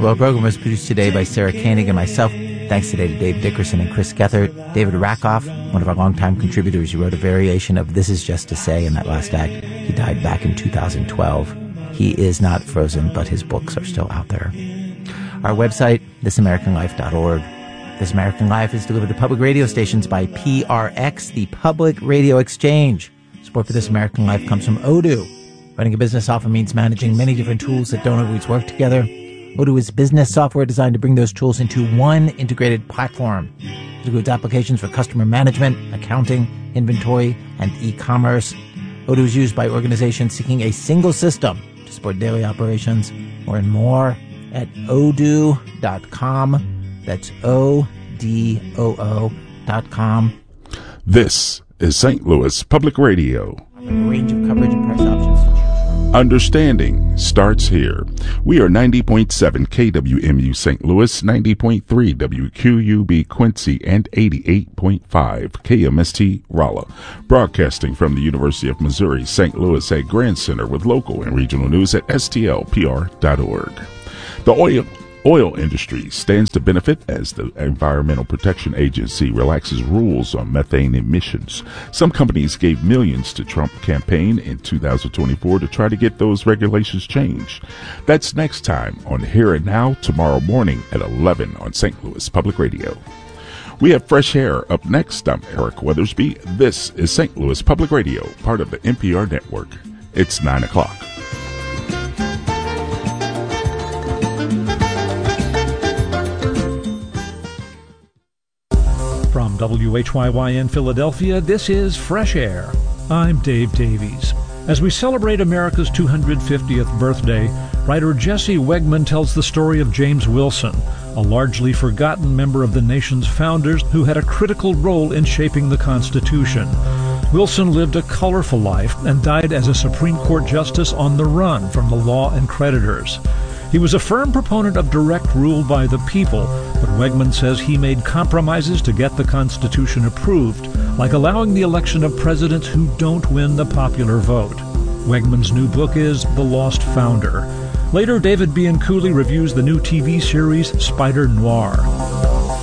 World program was produced today by Sarah Koenig and myself. Thanks today to Dave Dickerson and Chris Gethert. David Rakoff, one of our longtime contributors, who wrote a variation of This Is Just to Say in that last act. He died back in 2012. He is not frozen, but his books are still out there. Our website, thisamericanlife.org. This American Life is delivered to public radio stations by PRX, the Public Radio Exchange. Support for This American Life comes from Odoo. Running a business often means managing many different tools that don't always work together. Odoo is business software designed to bring those tools into one integrated platform. It includes applications for customer management, accounting, inventory, and e-commerce. Odoo is used by organizations seeking a single system to support daily operations. Learn more at odoo.com. That's ODOO.com. This is St. Louis Public Radio. A range of coverage and price options. Understanding starts here. We are 90.7 KWMU St. Louis, 90.3 WQUB Quincy, and 88.5 KMST Rolla. Broadcasting from the University of Missouri, St. Louis at Grand Center with local and regional news at stlpr.org. The oil industry stands to benefit as the Environmental Protection Agency relaxes rules on methane emissions. Some companies gave millions to Trump campaign in 2024 to try to get those regulations changed. That's next time on Here and Now, tomorrow morning at 11 on St. Louis Public Radio. We have Fresh Air up next. I'm Eric Weathersby. This is St. Louis Public Radio, part of the NPR network. It's 9 o'clock. From WHYY in Philadelphia, this is Fresh Air. I'm Dave Davies. As we celebrate America's 250th birthday, writer Jesse Wegman tells the story of James Wilson, a largely forgotten member of the nation's founders who had a critical role in shaping the Constitution. Wilson lived a colorful life and died as a Supreme Court justice on the run from the law and creditors. He was a firm proponent of direct rule by the people, but Wegman says he made compromises to get the Constitution approved, like allowing the election of presidents who don't win the popular vote. Wegman's new book is The Lost Founder. Later, David Bianculli reviews the new TV series Spider Noir.